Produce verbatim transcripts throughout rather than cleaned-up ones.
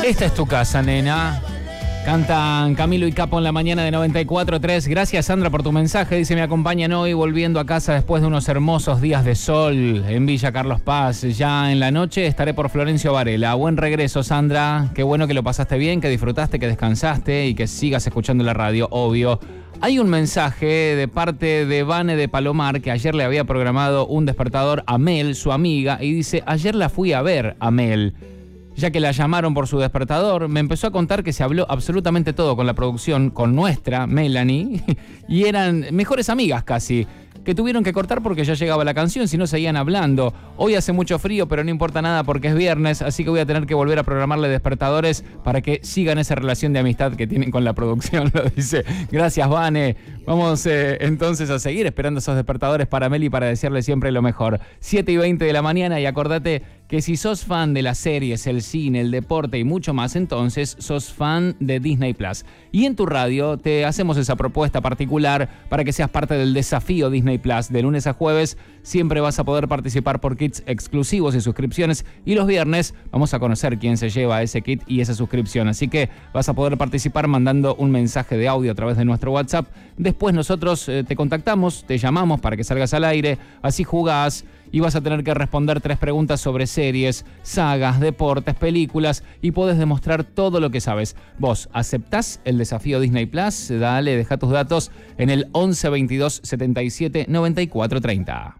Esta es tu casa, nena. Cantan Camilo y Capo en la mañana de noventa y cuatro punto tres. Gracias, Sandra, por tu mensaje. Dice, me acompañan hoy volviendo a casa después de unos hermosos días de sol en Villa Carlos Paz. Ya en la noche estaré por Florencio Varela. Buen regreso, Sandra. Qué bueno que lo pasaste bien, que disfrutaste, que descansaste y que sigas escuchando la radio, obvio. Hay un mensaje de parte de Vane de Palomar, que ayer le había programado un despertador a Mel, su amiga, y dice, ayer la fui a ver a Mel. Ya que la llamaron por su despertador, me empezó a contar que se habló absolutamente todo con la producción, con nuestra, Melanie, y eran mejores amigas casi, que tuvieron que cortar porque ya llegaba la canción, si no seguían hablando. Hoy hace mucho frío, pero no importa nada porque es viernes, así que voy a tener que volver a programarle despertadores para que sigan esa relación de amistad que tienen con la producción, lo dice. Gracias, Vane. Vamos eh, entonces a seguir esperando esos despertadores para Meli para desearle siempre lo mejor. siete y veinte de la mañana y acordate que si sos fan de las series, el cine, el deporte y mucho más, entonces sos fan de Disney Plus. Y en tu radio te hacemos esa propuesta particular para que seas parte del desafío Disney Plus. De lunes a jueves siempre vas a poder participar por kits exclusivos y suscripciones. Y los viernes vamos a conocer quién se lleva ese kit y esa suscripción. Así que vas a poder participar mandando un mensaje de audio a través de nuestro WhatsApp. Después nosotros eh, te contactamos, te llamamos para que salgas al aire. Así jugás. Y vas a tener que responder tres preguntas sobre series, sagas, deportes, películas y podés demostrar todo lo que sabes. ¿Vos aceptás el desafío Disney Plus? Dale, deja tus datos en el once veintidós setenta y siete noventa y cuatro treinta.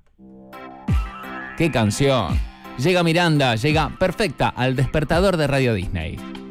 ¡Qué canción! Llega Miranda, llega perfecta al despertador de Radio Disney.